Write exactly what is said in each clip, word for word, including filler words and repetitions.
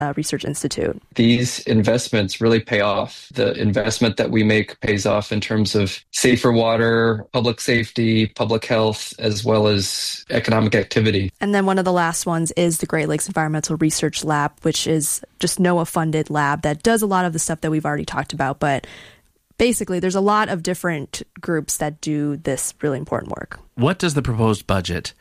uh, Research Institute. These investments really pay off. The investment that we make pays off in terms of safer water, public safety, public health, as well as economic activity. And then one of the last ones is the Great Lakes Environmental Research Lab, which is just NOAA-funded lab that does a lot of the stuff that we've already talked about. But basically, there's a lot of different groups that do this really important work. What does the proposed budget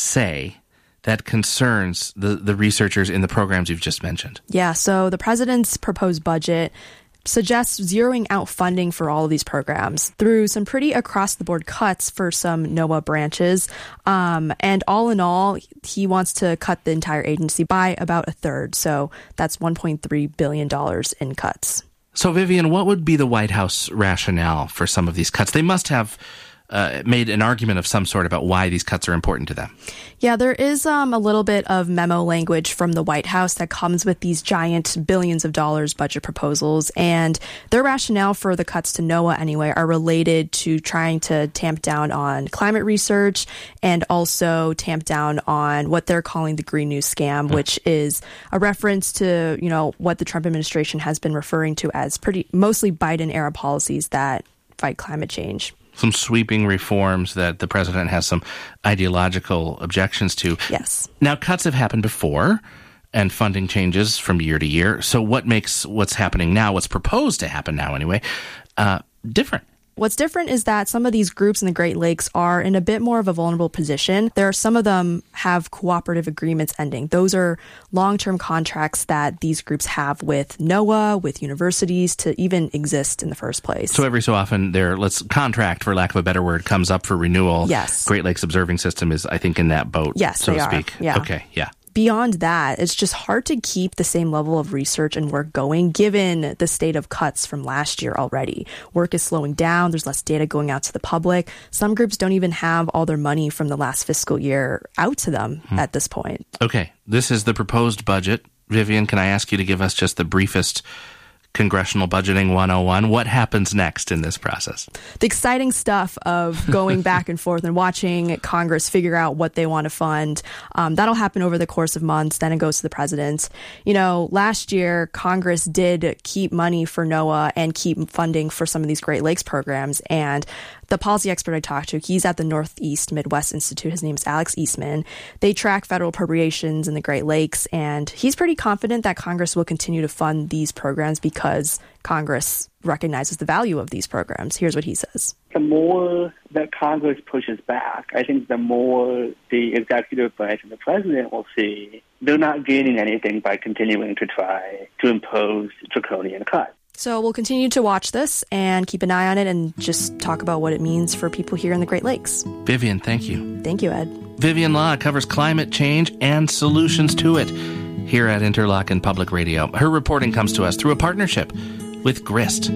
say that concerns the, the researchers in the programs you've just mentioned? Yeah, so the president's proposed budget suggests zeroing out funding for all of these programs through some pretty across-the-board cuts for some NOAA branches. Um, and all in all, he wants to cut the entire agency by about a third. So that's one point three billion dollars in cuts. So, Vivian, what would be the White House rationale for some of these cuts? They must have uh, made an argument of some sort about why these cuts are important to them. Yeah, there is um, a little bit of memo language from the White House that comes with these giant billions of dollars budget proposals. And their rationale for the cuts to NOAA, anyway, are related to trying to tamp down on climate research and also tamp down on what they're calling the Green New Scam, mm. which is a reference to, you know, what the Trump administration has been referring to as pretty mostly Biden-era policies that fight climate change. Some sweeping reforms that the president has some ideological objections to. Yes. Now, cuts have happened before, and funding changes from year to year. So what makes what's happening now, what's proposed to happen now anyway, uh, different? What's different is that some of these groups in the Great Lakes are in a bit more of a vulnerable position. There are some of them have cooperative agreements ending. Those are long-term contracts that these groups have with NOAA, with universities to even exist in the first place. So every so often their let's contract, for lack of a better word, comes up for renewal. Yes. Great Lakes Observing System is, I think, in that boat, yes, so they to are. speak. Yeah. Okay, yeah. Beyond that, it's just hard to keep the same level of research and work going given the state of cuts from last year already. Work is slowing down. There's less data going out to the public. Some groups don't even have all their money from the last fiscal year out to them hmm. at this point. Okay, this is the proposed budget. Vivian, can I ask you to give us just the briefest Congressional Budgeting one oh one. What happens next in this process? The exciting stuff of going back and forth and watching Congress figure out what they want to fund. Um, that'll happen over the course of months. Then it goes to the president. You know, last year, Congress did keep money for NOAA and keep funding for some of these Great Lakes programs. And the policy expert I talked to, he's at the Northeast Midwest Institute. His name's Alex Eastman. They track federal appropriations in the Great Lakes, and he's pretty confident that Congress will continue to fund these programs because Congress recognizes the value of these programs. Here's what he says. The more that Congress pushes back, I think the more the executive branch and the president will see they're not gaining anything by continuing to try to impose draconian cuts. So we'll continue to watch this and keep an eye on it and just talk about what it means for people here in the Great Lakes. Vivian, thank you. Thank you, Ed. Vivian Law covers climate change and solutions to it here at Interlochen Public Radio. Her reporting comes to us through a partnership with Grist.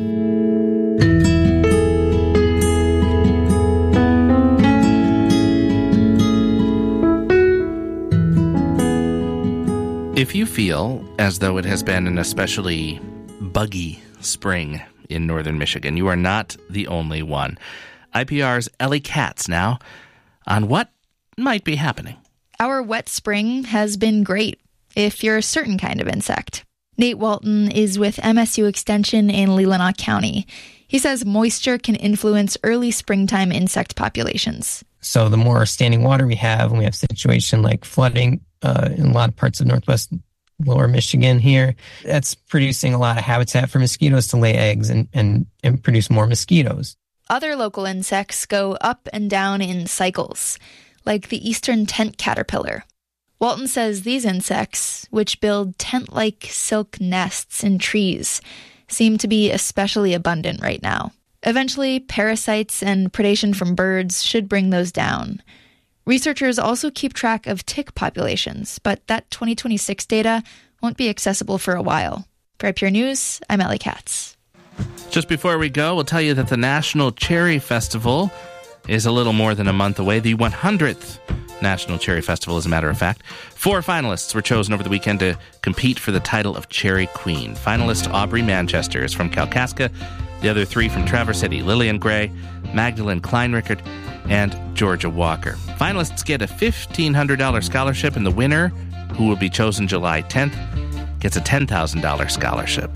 If you feel as though it has been an especially buggy spring in northern Michigan, you are not the only one. I P R's Ellie Katz now on what might be happening. Our wet spring has been great if you're a certain kind of insect. Nate Walton is with M S U Extension in Leelanau County. He says moisture can influence early springtime insect populations. So the more standing water we have, and we have a situation like flooding uh, in a lot of parts of northwest lower Michigan here, that's producing a lot of habitat for mosquitoes to lay eggs and, and, and produce more mosquitoes. Other local insects go up and down in cycles, like the eastern tent caterpillar. Walton says these insects, which build tent-like silk nests in trees, seem to be especially abundant right now. Eventually, parasites and predation from birds should bring those down. Researchers also keep track of tick populations, but that twenty twenty-six data won't be accessible for a while. For I P R News, I'm Ellie Katz. Just before we go, we'll tell you that the National Cherry Festival is a little more than a month away. The one hundredth National Cherry Festival, as a matter of fact. Four finalists were chosen over the weekend to compete for the title of Cherry Queen. Finalist Aubrey Manchester is from Kalkaska. The other three from Traverse City, Lillian Gray, Magdalene Kleinrichert, and Georgia Walker. Finalists get a fifteen hundred dollars scholarship, and the winner, who will be chosen July tenth, gets a ten thousand dollars scholarship.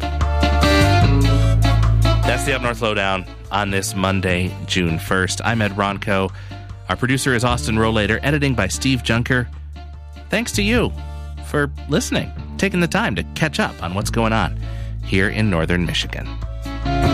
That's the Up North Lowdown on this Monday, June first. I'm Ed Ronco. Our producer is Austin Rollader, editing by Steve Junker. Thanks to you for listening, taking the time to catch up on what's going on here in northern Michigan.